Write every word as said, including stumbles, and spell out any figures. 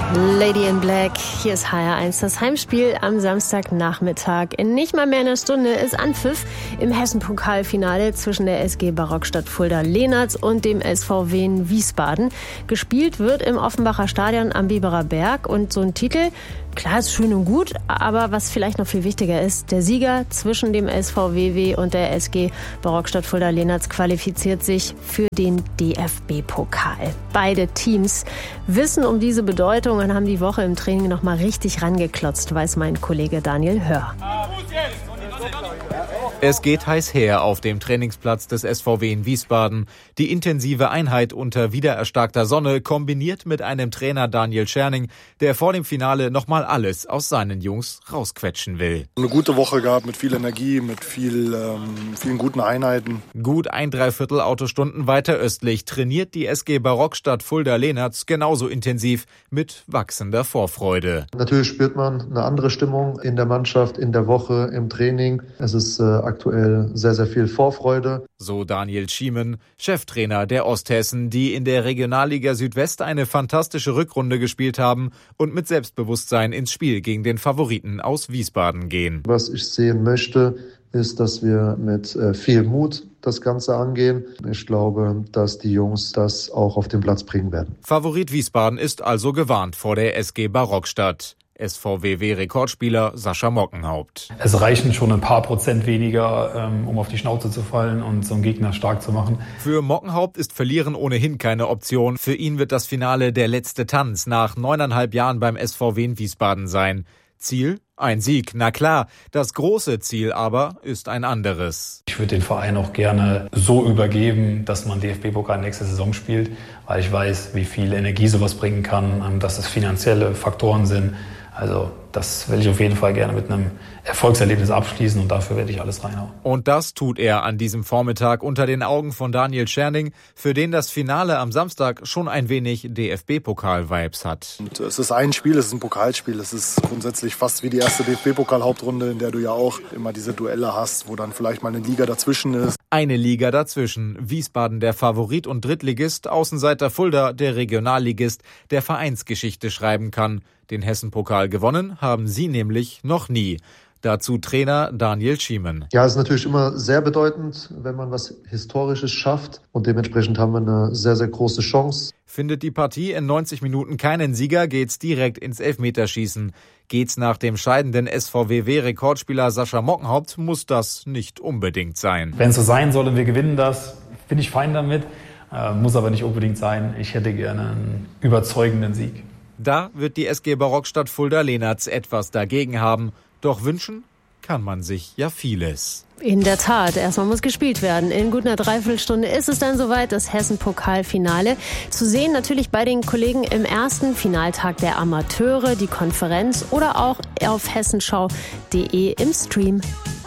Lady in Black, hier ist H R eins. Das Heimspiel am Samstagnachmittag. In nicht mal mehr einer Stunde ist Anpfiff im Hessen-Pokalfinale zwischen der S G Barockstadt Fulda-Lehnertz und dem S V W in Wiesbaden. Gespielt wird im Offenbacher Stadion am Biberer Berg. Und so ein Titel, klar, ist schön und gut, aber was vielleicht noch viel wichtiger ist, der Sieger zwischen dem S V W W und der S G Barockstadt Fulda-Lehnertz qualifiziert sich für den D F B-Pokal. Beide Teams wissen um diese Bedeutung und haben die Woche im Training noch mal richtig rangeklotzt, weiß mein Kollege Daniel Hör. Es geht heiß her auf dem Trainingsplatz des S V W in Wiesbaden. Die intensive Einheit unter wiedererstarkter Sonne kombiniert mit einem Trainer Daniel Scherning, der vor dem Finale nochmal alles aus seinen Jungs rausquetschen will. Eine gute Woche gehabt mit viel Energie, mit viel, ähm, vielen guten Einheiten. Gut ein Dreiviertel Autostunden weiter östlich trainiert die S G Barockstadt Fulda-Lehnertz genauso intensiv mit wachsender Vorfreude. Natürlich spürt man eine andere Stimmung in der Mannschaft, in der Woche, im Training. Es ist äh, aktuell sehr, sehr viel Vorfreude. So Daniel Schiemen, Cheftrainer der Osthessen, die in der Regionalliga Südwest eine fantastische Rückrunde gespielt haben und mit Selbstbewusstsein ins Spiel gegen den Favoriten aus Wiesbaden gehen. Was ich sehen möchte, ist, dass wir mit äh, viel Mut das Ganze angehen. Ich glaube, dass die Jungs das auch auf den Platz bringen werden. Favorit Wiesbaden ist also gewarnt vor der S G Barockstadt. S V W W-Rekordspieler Sascha Mockenhaupt. Es reichen schon ein paar Prozent weniger, um auf die Schnauze zu fallen und so einen Gegner stark zu machen. Für Mockenhaupt ist Verlieren ohnehin keine Option. Für ihn wird das Finale der letzte Tanz nach neuneinhalb Jahren beim S V W in Wiesbaden sein. Ziel? Ein Sieg, na klar. Das große Ziel aber ist ein anderes. Ich würde den Verein auch gerne so übergeben, dass man D F B-Pokal nächste Saison spielt, weil ich weiß, wie viel Energie sowas bringen kann, dass es finanzielle Faktoren sind. Also das will ich auf jeden Fall gerne mit einem Erfolgserlebnis abschließen und dafür werde ich alles reinhauen. Und das tut er an diesem Vormittag unter den Augen von Daniel Scherning, für den das Finale am Samstag schon ein wenig D F B-Pokal-Vibes hat. Und es ist ein Spiel, es ist ein Pokalspiel. Es ist grundsätzlich fast wie die erste D F B-Pokal-Hauptrunde, in der du ja auch immer diese Duelle hast, wo dann vielleicht mal eine Liga dazwischen ist. Eine Liga dazwischen. Wiesbaden der Favorit und Drittligist, Außenseiter Fulda der Regionalligist, der Vereinsgeschichte schreiben kann. Den Hessen-Pokal gewonnen haben sie nämlich noch nie. Dazu Trainer Daniel Schiemen. Ja, es ist natürlich immer sehr bedeutend, wenn man was Historisches schafft. Und dementsprechend haben wir eine sehr, sehr große Chance. Findet die Partie in neunzig Minuten keinen Sieger, geht's direkt ins Elfmeterschießen. Geht's nach dem scheidenden S V W W-Rekordspieler Sascha Mockenhaupt, muss das nicht unbedingt sein. Wenn es so sein soll und wir gewinnen das, bin ich fein damit. Äh, muss aber nicht unbedingt sein. Ich hätte gerne einen überzeugenden Sieg. Da wird die S G Barockstadt Fulda-Lehnertz etwas dagegen haben. Doch wünschen kann man sich ja vieles. In der Tat, erstmal muss gespielt werden. In gut einer Dreiviertelstunde ist es dann soweit, das Hessen-Pokalfinale. Zu sehen natürlich bei den Kollegen im ersten Finaltag der Amateure, die Konferenz oder auch auf hessenschau punkt de im Stream.